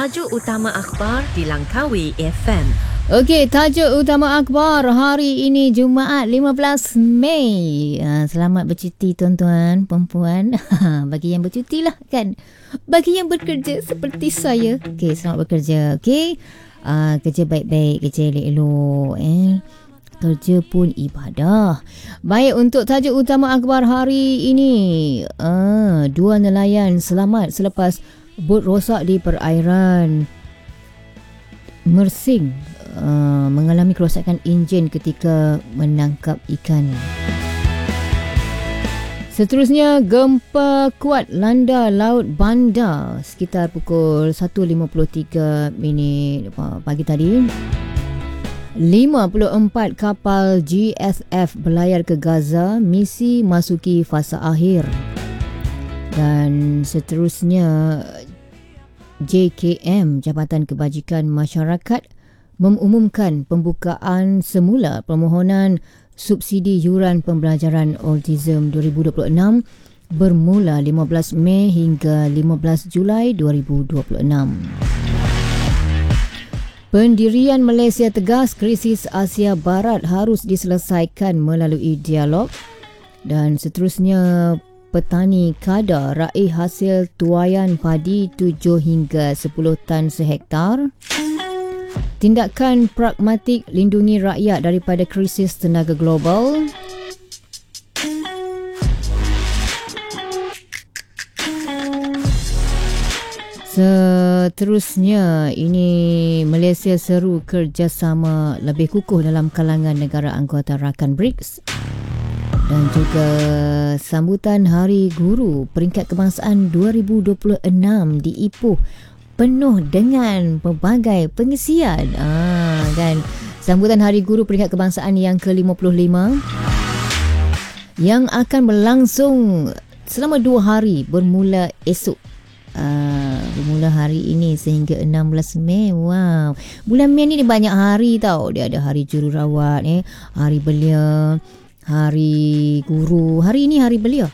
Tajuk utama akhbar di Langkawi FM. Okey, tajuk utama akhbar hari ini Jumaat 15 Mei. Selamat bercuti tuan-tuan, perempuan. Bagi yang bercuti lah kan. Bagi yang bekerja seperti saya. Okey, selamat bekerja. Okey. Kerja baik-baik, kerja elok-elok. Kerja pun ibadah. Baik, untuk tajuk utama akhbar hari ini. Dua nelayan selamat selepas bot rosak di perairan Mersing. Mengalami kerosakan enjin ketika menangkap ikan. Seterusnya, gempa kuat landa Laut Banda sekitar pukul 1.53 pagi tadi. 54 kapal GSF berlayar ke Gaza, misi masuki fasa akhir. Dan seterusnya, JKM, Jabatan Kebajikan Masyarakat, mengumumkan pembukaan semula permohonan subsidi yuran pembelajaran Autism 2026 bermula 15 Mei hingga 15 Julai 2026. Pendirian Malaysia tegas krisis Asia Barat harus diselesaikan melalui dialog. Dan seterusnya, petani Kedah raih hasil tuaian padi 7 hingga 10 tan sehektar. Tindakan pragmatik lindungi rakyat daripada krisis tenaga global. Seterusnya, ini Malaysia seru kerjasama lebih kukuh dalam kalangan negara anggota rakan BRICS. Dan juga sambutan Hari Guru Peringkat Kebangsaan 2026 di Ipoh penuh dengan pelbagai pengisian. Kan? Sambutan Hari Guru Peringkat Kebangsaan yang ke-55 yang akan berlangsung selama 2 hari bermula esok. Bermula hari ini sehingga 16 Mei. Wow. Bulan Mei ni dia banyak hari tau. Dia ada Hari Jururawat, Hari Belia, Hari Guru. Hari ini Hari Belia.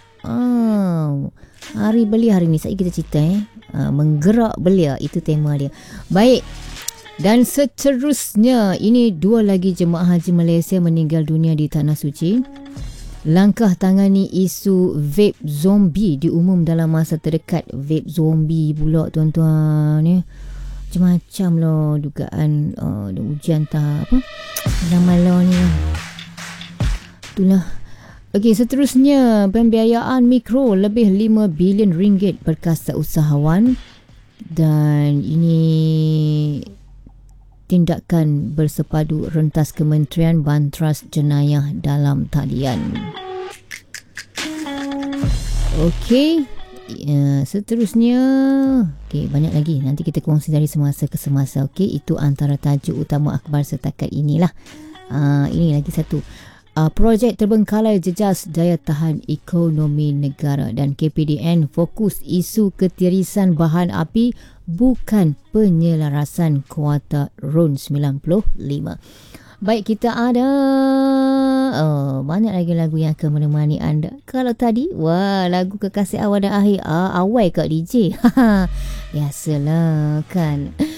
Hari Belia hari ni. Saya kita cerita menggerak belia, itu tema dia. Baik. Dan seterusnya, ini 2 lagi jemaah haji Malaysia meninggal dunia di Tanah Suci. Langkah tangani isu vape zombie diumum dalam masa terdekat. Vape zombie pula tuan-tuan. Macam-macam lah dugaan ujian tak apa malam ni. Itulah. Okey, seterusnya, pembiayaan mikro lebih 5 bilion ringgit berkasa usahawan. Dan ini tindakan bersepadu rentas Kementerian Bantras Jenayah dalam talian. Okey, seterusnya, okey, banyak lagi. Nanti kita kongsi dari semasa ke semasa. Okey, itu antara tajuk utama akhbar setakat inilah. Ini lagi satu. Projek terbengkalai jejas daya tahan ekonomi negara. Dan KPDN fokus isu ketirisan bahan api bukan penyelarasan kuota RUN 95. Baik, kita ada banyak lagi lagu yang akan menemani anda. Kalau tadi, lagu Kekasih Awal dan Akhir, awal kat DJ. Biasalah kan.